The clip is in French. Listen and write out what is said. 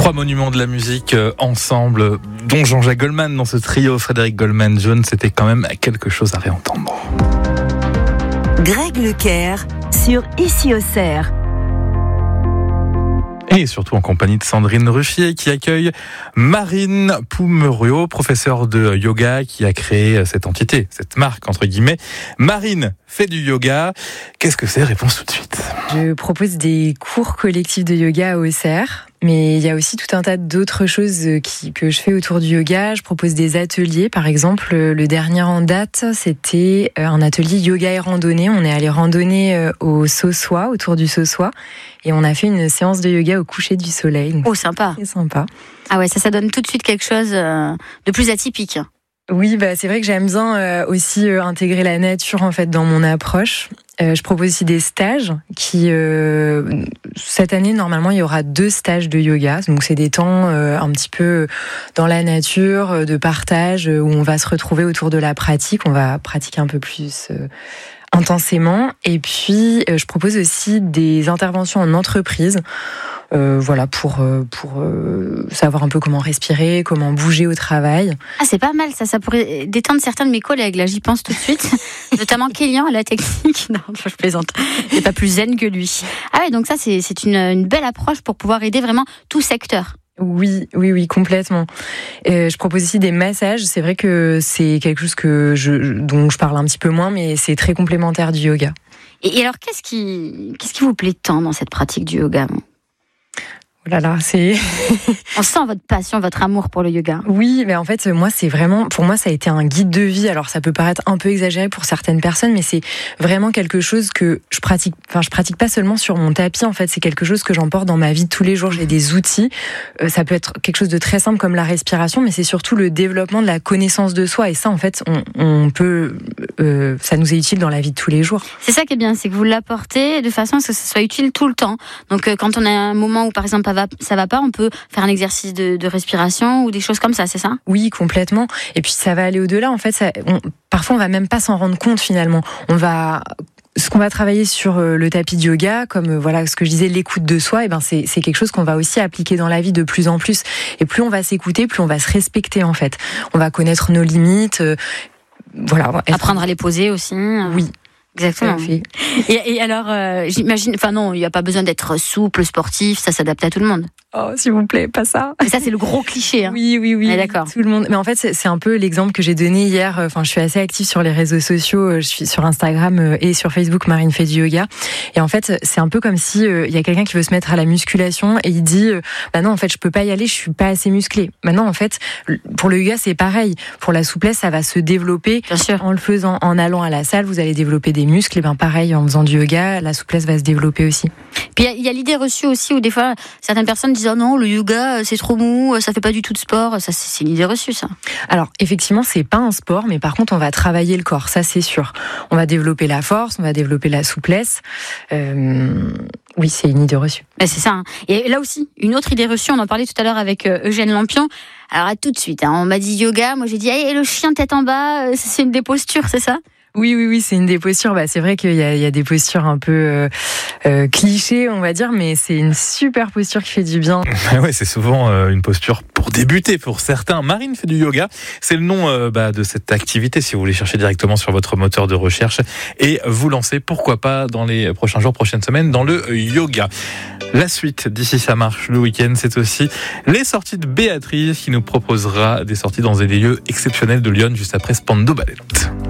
Trois monuments de la musique ensemble, dont Jean-Jacques Goldman dans ce trio, Frédéric Goldman Jones, c'était quand même quelque chose à réentendre. Greg Leclerc sur Ici Auxerre. Et surtout en compagnie de Sandrine Ruffier qui accueille Marine Poumerio, professeure de yoga qui a créé cette entité, cette marque entre guillemets. Marine fait du yoga. Qu'est-ce que c'est ? Réponse tout de suite. Je propose des cours collectifs de yoga à Auxerre, mais il y a aussi tout un tas d'autres choses que je fais autour du yoga. Je propose des ateliers, par exemple, le dernier en date, c'était un atelier yoga et randonnée. On est allé randonner au Saussois, autour du Saussois, et on a fait une séance de yoga au coucher du soleil. Oh, sympa. C'est sympa. Ah ouais, ça donne tout de suite quelque chose de plus atypique. Oui, c'est vrai que j'aime bien aussi intégrer la nature en fait dans mon approche. Je propose aussi des stages qui cette année normalement il y aura 2 stages de yoga, donc c'est des temps un petit peu dans la nature de partage où on va se retrouver autour de la pratique, on va pratiquer un peu plus intensément. Et puis je propose aussi des interventions en entreprise. Pour savoir un peu comment respirer, comment bouger au travail. Ah, c'est pas mal ça pourrait détendre certains de mes collègues, là j'y pense tout de suite, notamment Kélian à la technique. Non, je plaisante, il n'est pas plus zen que lui. Ah ouais, donc ça c'est une belle approche pour pouvoir aider vraiment tout secteur. Oui, complètement. Je propose aussi des massages. C'est vrai que c'est quelque chose dont je parle un petit peu moins, mais c'est très complémentaire du yoga. Et alors, qu'est-ce qui vous plaît tant dans cette pratique du yoga ? Oh là là, c'est... On sent votre passion, votre amour pour le yoga. Oui, mais en fait, moi, pour moi, ça a été un guide de vie. Alors, ça peut paraître un peu exagéré pour certaines personnes, mais c'est vraiment quelque chose que je pratique pas seulement sur mon tapis, en fait. C'est quelque chose que j'emporte dans ma vie de tous les jours. J'ai des outils. Ça peut être quelque chose de très simple comme la respiration, mais c'est surtout le développement de la connaissance de soi. Et ça, en fait, on peut, ça nous est utile dans la vie de tous les jours. C'est ça qui est bien, c'est que vous l'apportez de façon à ce que ça soit utile tout le temps. Donc, quand on a un moment où, par exemple, ça va pas, on peut faire un exercice de respiration ou des choses comme ça, c'est ça ? Oui, complètement. Et puis ça va aller au-delà. En fait, parfois on va même pas s'en rendre compte finalement. Ce qu'on va travailler sur le tapis de yoga, comme ce que je disais, l'écoute de soi, c'est quelque chose qu'on va aussi appliquer dans la vie de plus en plus. Et plus on va s'écouter, plus on va se respecter en fait. On va connaître nos limites. Apprendre à les poser aussi. Oui. Exactement. Et alors, j'imagine, il n'y a pas besoin d'être souple, sportif, ça s'adapte à tout le monde. Oh, s'il vous plaît, pas ça. Mais ça, c'est le gros cliché. Hein. Oui. Ah, d'accord. Tout le monde. Mais en fait, c'est un peu l'exemple que j'ai donné hier. Je suis assez active sur les réseaux sociaux. Je suis sur Instagram et sur Facebook. Marine fait du yoga. Et en fait, c'est un peu comme si il y a quelqu'un qui veut se mettre à la musculation et il dit, non, en fait, je peux pas y aller. Je suis pas assez musclé. Maintenant, en fait, pour le yoga, c'est pareil. Pour la souplesse, ça va se développer. Bien sûr. En le faisant, en allant à la salle, vous allez développer des muscles. Et pareil, en faisant du yoga, la souplesse va se développer aussi. Puis il y a l'idée reçue aussi où des fois certaines personnes disent non, le yoga c'est trop mou, ça fait pas du tout de sport. Ça c'est une idée reçue ça. Alors effectivement c'est pas un sport, mais par contre on va travailler le corps, ça c'est sûr. On va développer la force, on va développer la souplesse. Oui, c'est une idée reçue. Mais c'est ça. Hein. Et là aussi une autre idée reçue, on en parlait tout à l'heure avec Eugène Lampion. Alors tout de suite, on m'a dit yoga, moi j'ai dit le chien tête en bas, c'est une des postures, c'est ça ? Oui, c'est une des postures. C'est vrai qu'il y a des postures un peu clichés, on va dire, mais c'est une super posture qui fait du bien. Ouais, c'est souvent une posture pour débuter pour certains. Marine fait du yoga, c'est le nom de cette activité. Si vous voulez chercher directement sur votre moteur de recherche et vous lancer, pourquoi pas dans les prochains jours, prochaines semaines, dans le yoga. La suite d'ici ça marche le week-end, c'est aussi les sorties de Béatrice qui nous proposera des sorties dans des lieux exceptionnels de Lyon juste après Spandau Ballet.